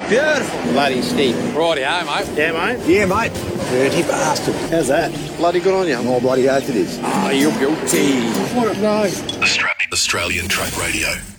Beautiful. Bloody steep. Rightio, mate. Yeah, mate? Yeah, mate. Dirty bastard. How's that? Bloody good on you. More bloody oath it is. Ah, you're guilty. What? No. Australian Track Radio.